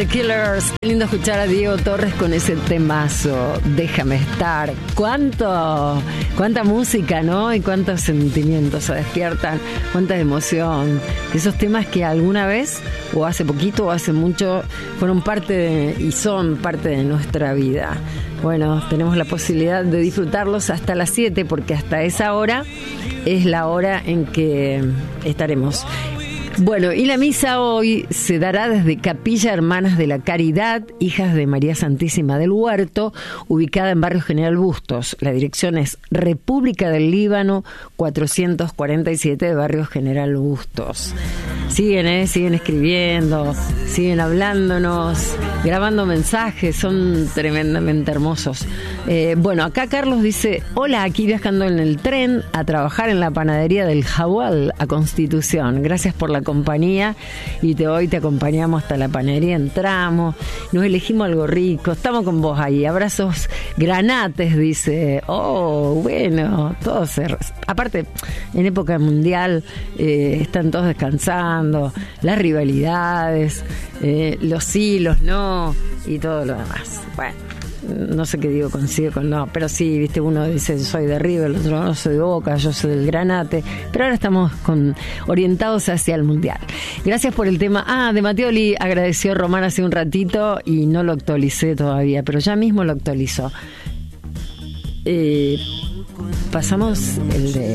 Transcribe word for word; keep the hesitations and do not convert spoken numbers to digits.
The Killers. Qué lindo escuchar a Diego Torres con ese temazo, Déjame estar. Cuánto, cuánta música, ¿no? Y cuántos sentimientos se despiertan, cuánta emoción. Esos temas que alguna vez, o hace poquito o hace mucho, fueron parte de, y son parte de nuestra vida. Bueno, tenemos la posibilidad de disfrutarlos hasta las siete, porque hasta esa hora es la hora en que estaremos. Bueno, y la misa hoy se dará desde Capilla Hermanas de la Caridad, hijas de María Santísima del Huerto, ubicada en Barrio General Bustos. La dirección es República del Líbano, cuatrocientos cuarenta y siete de Barrio General Bustos. Siguen, ¿eh? Siguen escribiendo, siguen hablándonos, grabando mensajes, son tremendamente hermosos. Eh, bueno, acá Carlos dice: hola, aquí viajando en el tren a trabajar en la panadería del Jagual a Constitución. Gracias por la compañía, y te, hoy te acompañamos hasta la panadería, entramos, nos elegimos algo rico, estamos con vos ahí. Abrazos granates, dice. Oh, bueno, todos se... Aparte, en época mundial eh, están todos descansando, las rivalidades, eh, los sí, los no y todo lo demás. Bueno, no sé qué digo consigo con no, pero sí, viste, uno dice soy de River, el otro no, soy de Boca, yo soy del Granate, pero ahora estamos con orientados hacia el Mundial. Gracias por el tema. Ah, de Matteoli agradeció Román hace un ratito y no lo actualicé todavía, pero ya mismo lo actualizó. Eh, pasamos el de